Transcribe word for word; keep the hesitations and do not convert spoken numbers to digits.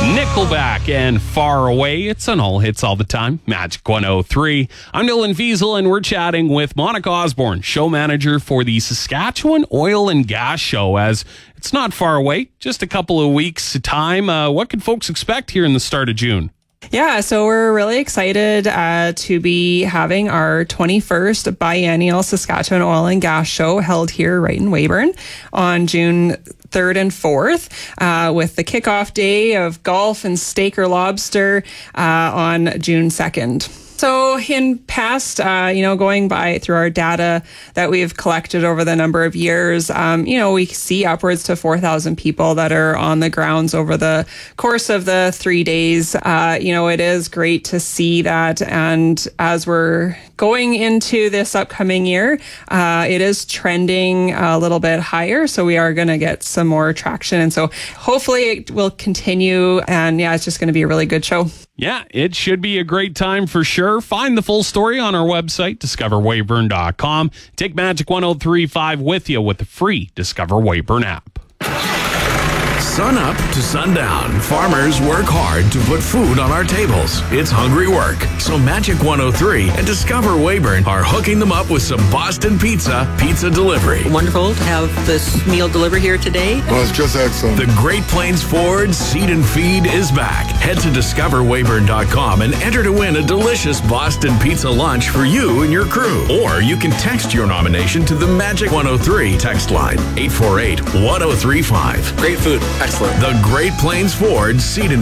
Nickelback and Far Away. It's on All Hits All the Time. Magic one oh three. I'm Dylan Fiesel, and we're chatting with Monica Osborne, show manager for the Saskatchewan Oil and Gas Show, as it's not far away, just a couple of weeks' time. Uh, what can folks expect here in the start of June? Yeah, so we're really excited uh, to be having our twenty-first biennial Saskatchewan Oil and Gas Show held here right in Weyburn on June third and fourth, uh, with the kickoff day of golf and steak or lobster uh, on June second. So in past, uh, you know, going by through our data that we've collected over the number of years, um, you know, we see upwards to four thousand people that are on the grounds over the course of the three days. Uh, you know, it is great to see that. And as we're going into this upcoming year, uh, it is trending a little bit higher. So we are going to get some more traction. And so hopefully it will continue. And yeah, it's just going to be a really good show. Yeah, it should be a great time for sure. Find the full story on our website, discover weyburn dot com. Take Magic one oh three point five with you with the free Discover Weyburn app. Sun up to sundown, farmers work hard to put food on our tables. It's hungry work. So Magic one oh three and Discover Weyburn are hooking them up with some Boston Pizza pizza delivery. Wonderful to have this meal delivered here today. Well, it's just excellent. The Great Plains Ford Seed and Feed is back. Head to discover weyburn dot com and enter to win a delicious Boston Pizza lunch for you and your crew. Or you can text your nomination to the Magic one oh three text line, eight four eight, one oh three five. Great food. Excellent. The Great Plains Ford Seed and